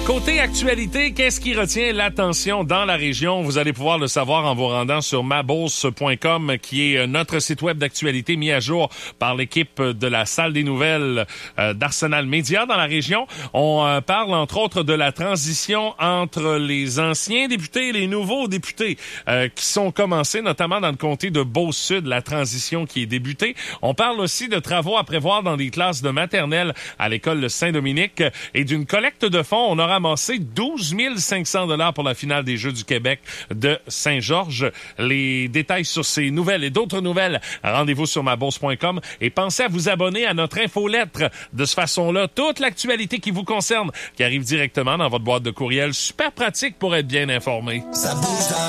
Côté actualité, qu'est-ce qui retient l'attention dans la région? Vous allez pouvoir le savoir en vous rendant sur mabourse.com, qui est notre site web d'actualité mis à jour par l'équipe de la salle des nouvelles d'Arsenal Média dans la région. On parle entre autres de la transition entre les anciens députés et les nouveaux députés qui sont commencés, notamment dans le comté de Beauce-Sud, la transition qui est débutée. On parle aussi de travaux à prévoir dans des classes de maternelle à l'école Saint-Dominique et d'une collecte de fonds. On aura amassé 12 500 $ pour la finale des Jeux du Québec de Saint-Georges. Les détails sur ces nouvelles et d'autres nouvelles, rendez-vous sur mabourse.com et pensez à vous abonner à notre infolettre. De cette façon-là, toute l'actualité qui vous concerne, qui arrive directement dans votre boîte de courriel, super pratique pour être bien informé. Ça bouge dans